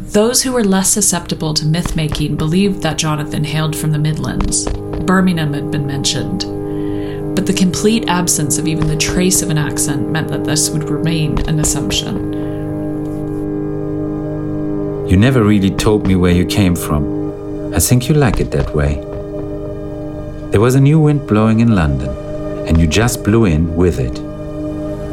Those who were less susceptible to myth-making believed that Jonathan hailed from the Midlands. Birmingham had been mentioned. But the complete absence of even the trace of an accent meant that this would remain an assumption. You never really told me where you came from. I think you like it that way. There was a new wind blowing in London, and you just blew in with it.